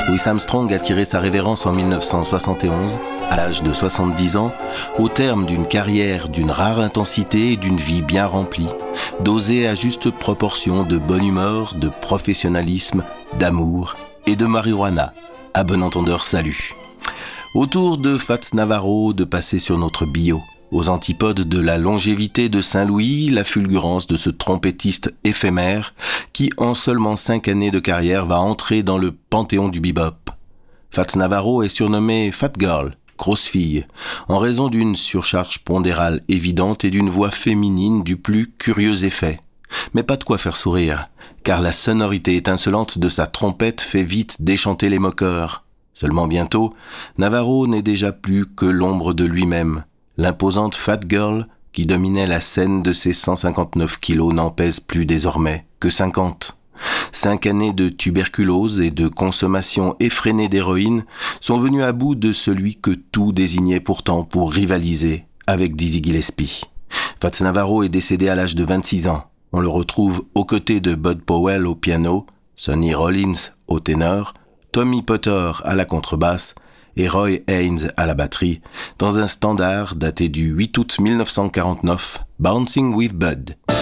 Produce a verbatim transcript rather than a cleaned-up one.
Louis Armstrong a tiré sa révérence en mille neuf cent soixante et onze, à l'âge de soixante-dix ans, au terme d'une carrière d'une rare intensité et d'une vie bien remplie, dosée à juste proportion de bonne humeur, de professionnalisme, d'amour et de marijuana. À bon entendeur, salut. Autour de Fats Navarro de passer sur notre bio, aux antipodes de la longévité de Saint-Louis, la fulgurance de ce trompettiste éphémère qui, en seulement cinq années de carrière, va entrer dans le panthéon du bebop. Fats Navarro est surnommé Fat Girl, grosse fille, en raison d'une surcharge pondérale évidente et d'une voix féminine du plus curieux effet. Mais pas de quoi faire sourire, car la sonorité étincelante de sa trompette fait vite déchanter les moqueurs. Seulement bientôt, Navarro n'est déjà plus que l'ombre de lui-même. L'imposante Fat Girl, qui dominait la scène de ses cent cinquante-neuf kilos, n'en pèse plus désormais que cinquante. Cinq années de tuberculose et de consommation effrénée d'héroïne sont venues à bout de celui que tout désignait pourtant pour rivaliser avec Dizzy Gillespie. Fats Navarro est décédé à l'âge de vingt-six ans. On le retrouve aux côtés de Bud Powell au piano, Sonny Rollins au ténor, Tommy Potter à la contrebasse et Roy Haynes à la batterie, dans un standard daté du huit août mille neuf cent quarante-neuf, Bouncing with Bud.